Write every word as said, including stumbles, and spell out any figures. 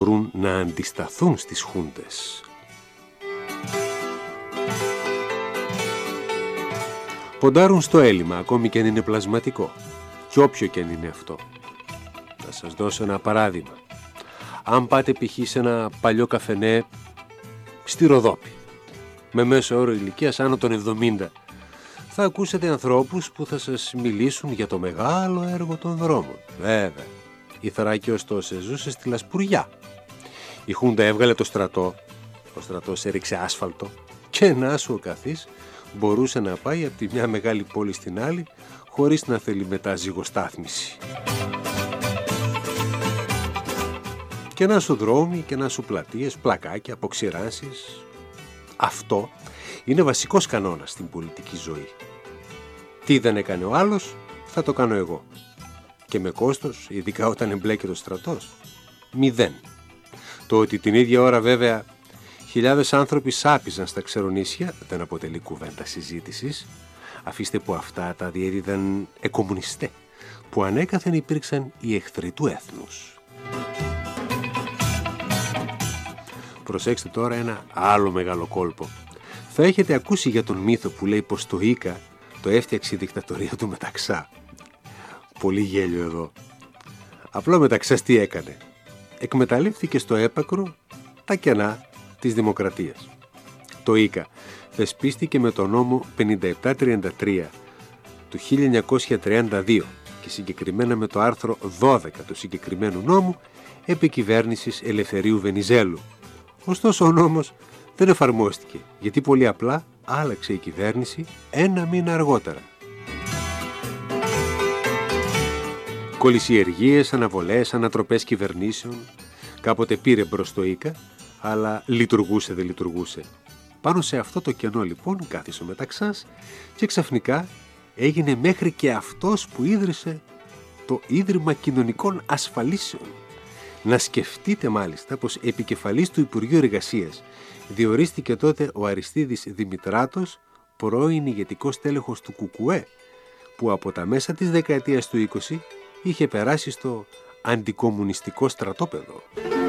μπορούν να αντισταθούν στις χούντες. Ποντάρουν στο έλλειμμα, ακόμη και αν είναι πλασματικό, και όποιο και αν είναι αυτό. Να σας δώσω ένα παράδειγμα. Αν πάτε π.χ. σε ένα παλιό καφενέ στη Ροδόπη, με μέσο όρο ηλικίας άνω των εβδομήντα, θα ακούσετε ανθρώπους που θα σας μιλήσουν για το μεγάλο έργο των δρόμων. Βέβαια, η Θράκη ωστόσο ζούσε στη Λασπουριά. Η Χούντα έβγαλε το στρατό, ο στρατός έριξε άσφαλτο και να σου ο καθής μπορούσε να πάει από τη μια μεγάλη πόλη στην άλλη χωρίς να θέλει μετά ζυγοστάθμιση. Και να σου δρόμοι και να σου πλατείες, πλακάκια, αποξηράνσεις. Αυτό είναι βασικός κανόνας στην πολιτική ζωή. Τι δεν έκανε ο άλλος, θα το κάνω εγώ. Και με κόστος, ειδικά όταν εμπλέκεται ο στρατός, μηδέν. Το ότι την ίδια ώρα βέβαια χιλιάδες άνθρωποι σάπιζαν στα ξερονήσια δεν αποτελεί κουβέντα συζήτησης. Αφήστε που αυτά τα διέδιδαν εκομουνιστέ, που ανέκαθεν υπήρξαν οι εχθροί του έθνους. Προσέξτε τώρα ένα άλλο μεγάλο κόλπο. Θα έχετε ακούσει για τον μύθο που λέει πως το Ίκα το έφτιαξε η δικτατορία του Μεταξά. Πολύ γέλιο εδώ. Απλό Μεταξάς τι έκανε? Εκμεταλλεύτηκε στο έπακρο τα κενά της δημοκρατίας. Το Ίκα θεσπίστηκε με τον νόμο πενήντα επτά τριάντα τρία του χίλια εννιακόσια τριάντα δύο και συγκεκριμένα με το άρθρο δώδεκα του συγκεκριμένου νόμου επί κυβέρνησης Ελευθερίου Βενιζέλου. Ωστόσο ο νόμος δεν εφαρμόστηκε, γιατί πολύ απλά άλλαξε η κυβέρνηση ένα μήνα αργότερα. Κολυσιεργίες, αναβολές, ανατροπές κυβερνήσεων. Κάποτε πήρε μπρος το Ίκα, αλλά λειτουργούσε δεν λειτουργούσε. Πάνω σε αυτό το κενό λοιπόν κάθισε ο Μεταξάς και ξαφνικά έγινε μέχρι και αυτός που ίδρυσε το Ίδρυμα Κοινωνικών Ασφαλίσεων. Να σκεφτείτε μάλιστα πως επικεφαλής του Υπουργείου Εργασίας διορίστηκε τότε ο Αριστίδης Δημητράτος, πρώην ηγετικός τέλεχος του Κουκουέ, που από τα μέσα της δεκαετίας του είκοσι είχε περάσει στο αντικομμουνιστικό στρατόπεδο.